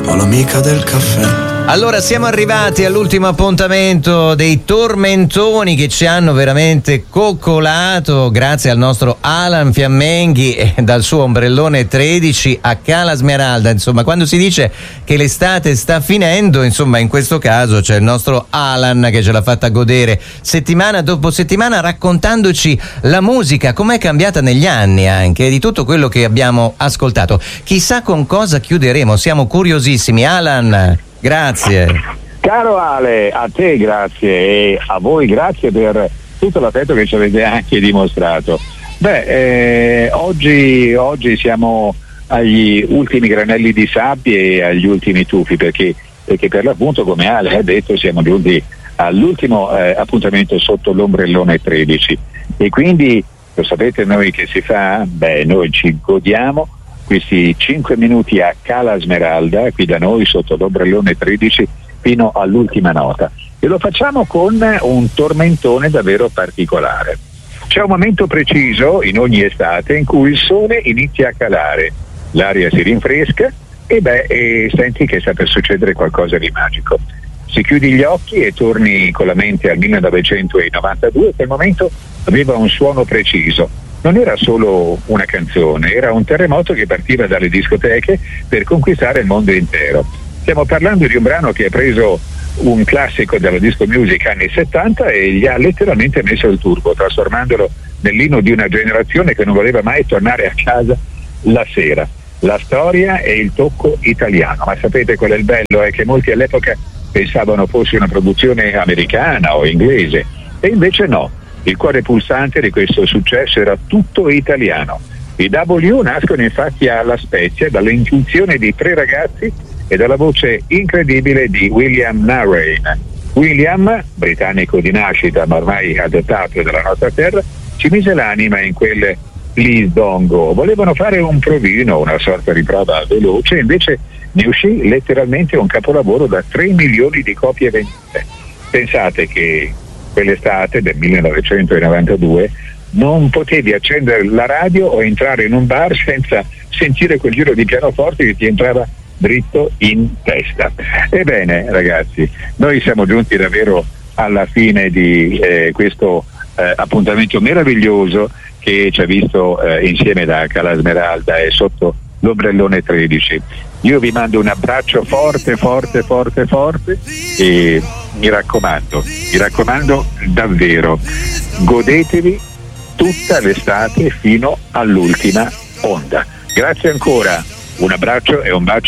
o l'amica del caffè. Allora siamo arrivati all'ultimo appuntamento dei tormentoni che ci hanno veramente coccolato grazie al nostro Alan Fiammenghi e dal suo ombrellone 13 a Cala Smeralda. Insomma, quando si dice che l'estate sta finendo, insomma in questo caso c'è il nostro Alan che ce l'ha fatta godere settimana dopo settimana raccontandoci la musica, com'è cambiata negli anni anche, di tutto quello che abbiamo ascoltato. Chissà con cosa chiuderemo, siamo curiosissimi. Alan, grazie. Caro Ale, a te grazie e a voi grazie per tutto l'affetto che ci avete anche dimostrato. Oggi siamo agli ultimi granelli di sabbia e agli ultimi tufi perché per l'appunto, come Ale ha detto, siamo giunti all'ultimo appuntamento sotto l'ombrellone 13 e quindi lo sapete noi che si fa? Noi ci godiamo questi 5 minuti a Cala Smeralda, qui da noi sotto l'ombrellone 13 fino all'ultima nota, e lo facciamo con un tormentone davvero particolare. C'è un momento preciso in ogni estate in cui il sole inizia a calare, l'aria si rinfresca e senti che sta per succedere qualcosa di magico. Se chiudi gli occhi e torni con la mente al 1992, quel momento aveva un suono preciso. Non era solo una canzone, era un terremoto che partiva dalle discoteche per conquistare il mondo intero. Stiamo parlando di un brano che ha preso un classico della disco music anni 70 e gli ha letteralmente messo il turbo, trasformandolo nell'inno di una generazione che non voleva mai tornare a casa la sera. La storia e il tocco italiano, ma sapete qual è il bello? È che molti all'epoca pensavano fosse una produzione americana o inglese, e invece no. Il cuore pulsante di questo successo era tutto italiano. I W nascono infatti a La Spezia dall'intuizione di 3 ragazzi e dalla voce incredibile di William Narrain. William, britannico di nascita ma ormai adottato dalla nostra terra, ci mise l'anima in quel Please Don't Go. Volevano fare un provino, una sorta di prova veloce, invece ne uscì letteralmente un capolavoro da 3 milioni di copie vendute. Pensate che quell'estate del 1992 non potevi accendere la radio o entrare in un bar senza sentire quel giro di pianoforte che ti entrava dritto in testa. Ebbene ragazzi, noi siamo giunti davvero alla fine di questo appuntamento meraviglioso che ci ha visto insieme da Cala Smeralda e sotto l'ombrellone 13. Io vi mando un abbraccio forte e mi raccomando davvero, godetevi tutta l'estate fino all'ultima onda. Grazie ancora, un abbraccio e un bacio